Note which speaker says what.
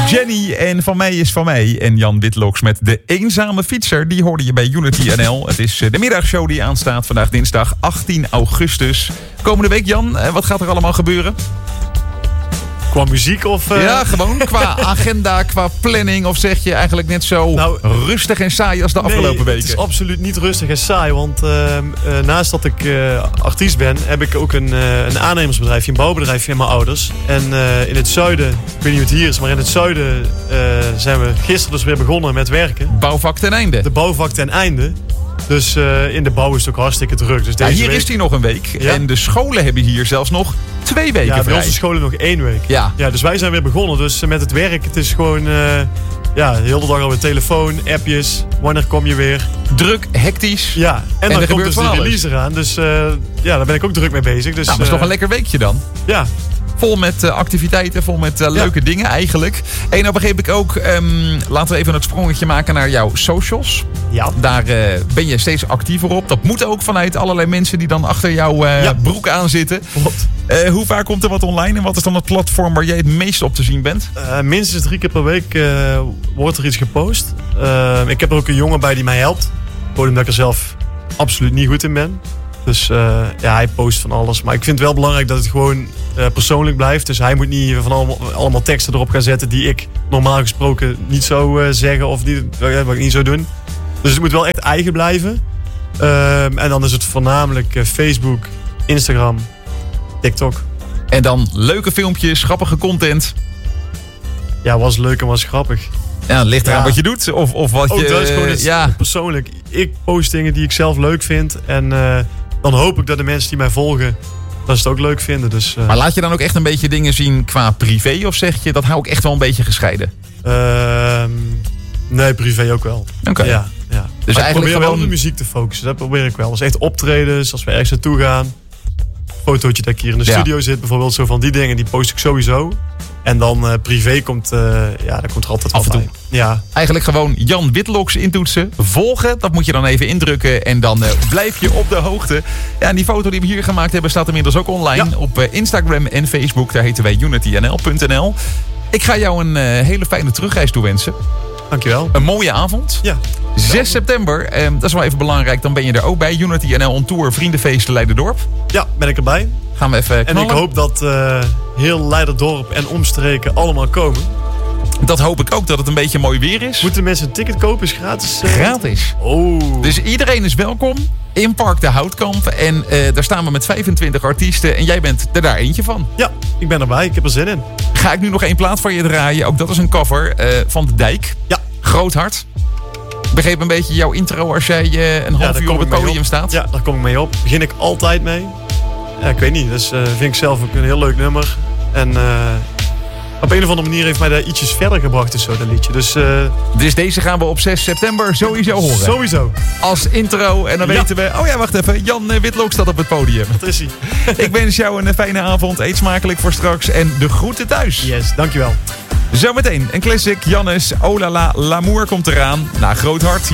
Speaker 1: Jenny en Van Mij is Van Mij. En Jan Witloks met De Eenzame Fietser. Die hoorde je bij Unity NL. Het is de middagshow die aanstaat vandaag dinsdag 18 augustus. Komende week, Jan, wat gaat er allemaal gebeuren?
Speaker 2: Qua muziek of...
Speaker 1: Ja, gewoon qua agenda, qua planning. Of zeg je eigenlijk net zo rustig en saai als de afgelopen weken?
Speaker 2: Het is absoluut niet rustig en saai. Want naast dat ik artiest ben, heb ik ook een aannemersbedrijfje, een bouwbedrijfje met mijn ouders. En in het zuiden, ik weet niet hoe het hier is, maar in het zuiden zijn we gisteren dus weer begonnen met werken.
Speaker 1: Bouwvak ten einde.
Speaker 2: De bouwvak ten einde. Dus in de bouw is het ook hartstikke druk. Dus
Speaker 1: hier is hij nog een week. Ja? En de scholen hebben hier zelfs nog 2 weken vrij.
Speaker 2: Ja, bij onze scholen nog 1 week.
Speaker 1: Ja,
Speaker 2: dus wij zijn weer begonnen. Dus met het werk, het is gewoon de hele dag alweer telefoon, appjes. Wanneer kom je weer?
Speaker 1: Druk, hectisch.
Speaker 2: Ja, en dan komt dus de release eraan. Dus daar ben ik ook druk mee bezig. Dus,
Speaker 1: dat is toch een lekker weekje dan?
Speaker 2: Ja.
Speaker 1: Vol met activiteiten, vol met leuke dingen eigenlijk. En nou begreep ik ook, laten we even het sprongetje maken naar jouw socials.
Speaker 2: Ja.
Speaker 1: Daar ben je steeds actiever op. Dat moet ook vanuit allerlei mensen die dan achter jouw broek aan zitten. Hoe vaak komt er wat online en wat is dan het platform waar jij het meest op te zien bent?
Speaker 2: Minstens 3 keer per week wordt er iets gepost. Ik heb er ook een jongen bij die mij helpt. Omdat ik er zelf absoluut niet goed in ben. Dus hij post van alles. Maar ik vind het wel belangrijk dat het gewoon persoonlijk blijft. Dus hij moet niet van allemaal teksten erop gaan zetten die ik normaal gesproken niet zou zeggen of wat ik niet zou doen. Dus het moet wel echt eigen blijven. En dan is het voornamelijk Facebook, Instagram, TikTok.
Speaker 1: En dan leuke filmpjes, grappige content.
Speaker 2: Ja, was leuk en was grappig.
Speaker 1: Ja, het ligt eraan wat je doet. Of wat
Speaker 2: ook
Speaker 1: je...
Speaker 2: dat is gewoon persoonlijk. Ik post dingen die ik zelf leuk vind. En dan hoop ik dat de mensen die mij volgen dat ze het ook leuk vinden. Dus,
Speaker 1: Maar laat je dan ook echt een beetje dingen zien qua privé? Of zeg je, dat hou ik echt wel een beetje gescheiden?
Speaker 2: Nee, privé ook wel.
Speaker 1: Oké.
Speaker 2: Ja.
Speaker 1: Dus
Speaker 2: maar
Speaker 1: eigenlijk
Speaker 2: ik probeer
Speaker 1: gewoon
Speaker 2: wel op de muziek te focussen. Dat probeer ik wel. Dus echt optredens, als we ergens naartoe gaan. Fotootje dat ik hier in de studio zit. Bijvoorbeeld zo van die dingen, die post ik sowieso. En dan privé komt, dat komt er altijd
Speaker 1: af en toe.
Speaker 2: Ja.
Speaker 1: Eigenlijk gewoon Jan Witloks intoetsen, volgen. Dat moet je dan even indrukken en dan blijf je op de hoogte. Ja, en die foto die we hier gemaakt hebben staat inmiddels ook online op Instagram en Facebook. Daar heten wij unitynl.nl. Ik ga jou een hele fijne terugreis toewensen.
Speaker 2: Dankjewel.
Speaker 1: Een mooie avond.
Speaker 2: Ja.
Speaker 1: 6 september, dat is wel even belangrijk. Dan ben je er ook bij. Unity NL on Tour, Vriendenfeesten Leiderdorp.
Speaker 2: Ja, ben ik erbij.
Speaker 1: Gaan we even knallen.
Speaker 2: En ik hoop dat heel Leiderdorp en omstreken allemaal komen.
Speaker 1: Dat hoop ik ook, dat het een beetje mooi weer is.
Speaker 2: Moeten mensen een ticket kopen? Is gratis?
Speaker 1: Gratis.
Speaker 2: Oh.
Speaker 1: Dus iedereen is welkom in Park de Houtkamp. En daar staan we met 25 artiesten. En jij bent er daar eentje van.
Speaker 2: Ja, ik ben erbij. Ik heb er zin in.
Speaker 1: Ga ik nu nog 1 plaat voor je draaien. Ook dat is een cover van De Dijk.
Speaker 2: Ja.
Speaker 1: Groot Hart. Ik begreep een beetje jouw intro als jij een half uur op het podium staat.
Speaker 2: Ja, daar kom ik mee op. Begin ik altijd mee. Ja, ik weet niet. Dus vind ik zelf ook een heel leuk nummer. En op een of andere manier heeft mij daar ietsjes verder gebracht, dus zo, dat liedje.
Speaker 1: Dus deze gaan we op 6 september sowieso horen.
Speaker 2: Sowieso.
Speaker 1: Als intro. En dan weten we... Oh ja, wacht even. Jan Witloks staat op het podium.
Speaker 2: Dat is hij.
Speaker 1: Ik wens jou een fijne avond. Eet smakelijk voor straks. En de groeten thuis.
Speaker 2: Yes, dankjewel.
Speaker 1: Zometeen een classic. Jannes, Oh la la, l'amour komt eraan. Na Groot Hart.